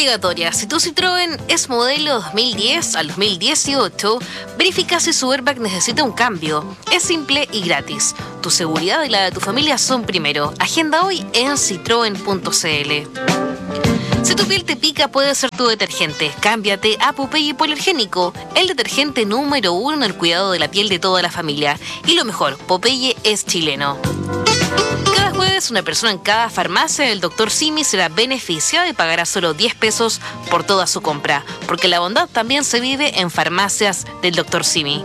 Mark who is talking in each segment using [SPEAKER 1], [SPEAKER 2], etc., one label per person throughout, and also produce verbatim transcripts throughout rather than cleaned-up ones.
[SPEAKER 1] obligatoria. Si tu Citroën es modelo dos mil diez al dos mil dieciocho, verifica si su airbag necesita un cambio. Es simple y gratis. Tu seguridad y la de tu familia son primero. Agenda hoy en citroen punto c l. Si tu piel te pica, puede ser tu detergente. Cámbiate a Popeye Hipoalergénico, el detergente número uno en el cuidado de la piel de toda la familia. Y lo mejor, Popeye es chileno. Cada jueves, una persona en cada farmacia del doctor Simi será beneficiada y pagará solo diez pesos por toda su compra, porque la bondad también se vive en farmacias del doctor Simi.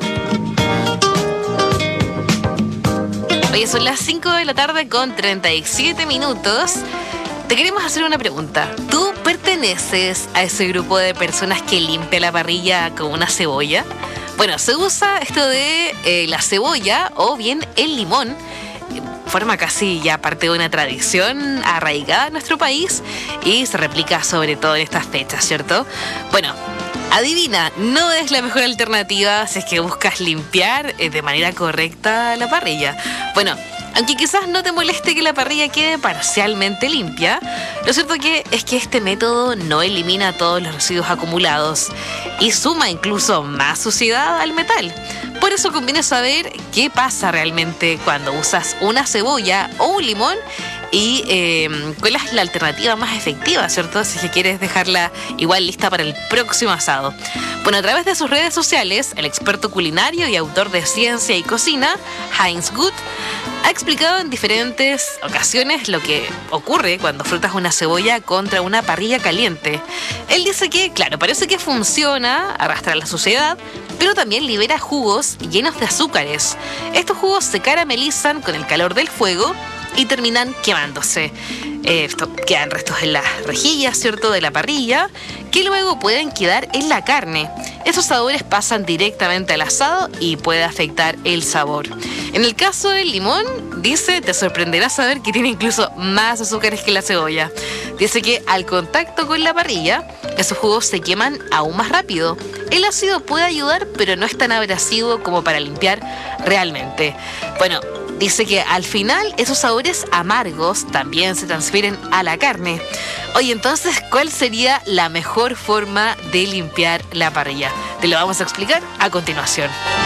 [SPEAKER 1] Hoy son las cinco de la tarde con treinta y siete minutos. Te queremos hacer una pregunta. ¿Tú perteneces a ese grupo de personas que limpia la parrilla con una cebolla? Bueno, se usa esto de eh, la cebolla o bien el limón. Forma casi ya parte de una tradición arraigada en nuestro país y se replica sobre todo en estas fechas, ¿cierto? Bueno, adivina, no es la mejor alternativa si es que buscas limpiar eh, de manera correcta la parrilla. Bueno, aunque quizás no te moleste que la parrilla quede parcialmente limpia, lo cierto que es que este método no elimina todos los residuos acumulados y suma incluso más suciedad al metal. Por eso conviene saber qué pasa realmente cuando usas una cebolla o un limón y eh, cuál es la alternativa más efectiva, ¿cierto? Si quieres dejarla igual lista para el próximo asado. Bueno, a través de sus redes sociales, el experto culinario y autor de Ciencia y Cocina, Heinz Gut, ha explicado en diferentes ocasiones lo que ocurre cuando frotas una cebolla contra una parrilla caliente. Él dice que, claro, parece que funciona, arrastra la suciedad, pero también libera jugos llenos de azúcares. Estos jugos se caramelizan con el calor del fuego y terminan quemándose. Eh, esto, quedan restos en las rejillas, ¿cierto?, de la parrilla, que luego pueden quedar en la carne. Esos sabores pasan directamente al asado y puede afectar el sabor. En el caso del limón, dice, te sorprenderá saber que tiene incluso más azúcares que la cebolla. Dice que al contacto con la parrilla, esos jugos se queman aún más rápido. El ácido puede ayudar, pero no es tan abrasivo como para limpiar realmente. Bueno, dice que al final esos sabores amargos también se transfieren a la carne. Oye, entonces, ¿cuál sería la mejor forma de limpiar la parrilla? Te lo vamos a explicar a continuación.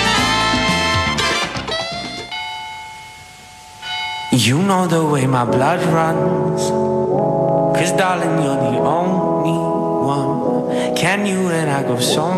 [SPEAKER 2] You know the way my blood runs, 'cause darling, you're the only one. Can you and I go so